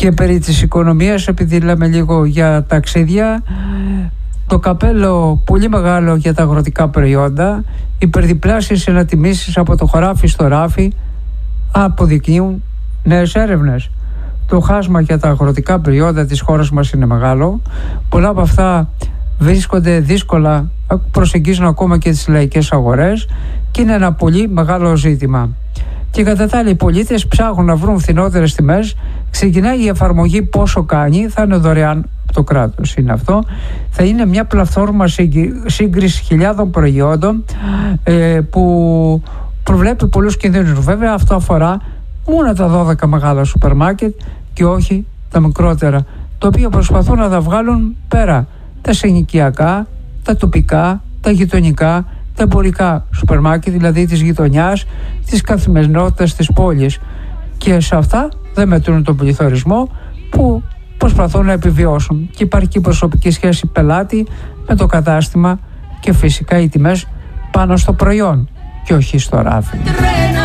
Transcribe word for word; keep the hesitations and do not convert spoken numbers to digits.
Και περί της οικονομίας, επειδή λέμε λίγο για ταξίδια, το καπέλο πολύ μεγάλο για τα αγροτικά προϊόντα, υπερδιπλάσιες ανατιμήσεις από το χωράφι στο ράφι αποδεικνύουν νέες έρευνες. Το χάσμα για τα αγροτικά προϊόντα της χώρας μας είναι μεγάλο. Πολλά από αυτά βρίσκονται δύσκολα, προσεγγίζουν ακόμα και τις λαϊκές αγορές και είναι ένα πολύ μεγάλο ζήτημα. Και κατά τα άλλα, οι πολίτες ψάχνουν να βρουν φθηνότερες τιμές. Ξεκινάει η εφαρμογή πόσο κάνει, θα είναι δωρεάν από το κράτος. Είναι αυτό. Θα είναι μια πλατφόρμα σύγκριση χιλιάδων προϊόντων ε, που προβλέπει πολλούς κινδύνους. Βέβαια, αυτό αφορά μόνο τα δώδεκα μεγάλα σούπερ μάρκετ και όχι τα μικρότερα, τα οποία προσπαθούν να τα βγάλουν πέρα. Τα συνοικιακά, τα τοπικά, τα γειτονικά, τα εμπορικά σούπερ μάρκετ, δηλαδή της γειτονιάς, της καθημερινότητας της πόλης. Και σε αυτά δεν μετρούν τον πληθωρισμό που προσπαθούν να επιβιώσουν. Και υπάρχει και η προσωπική σχέση πελάτη με το κατάστημα και φυσικά οι τιμές πάνω στο προϊόν και όχι στο ράφι.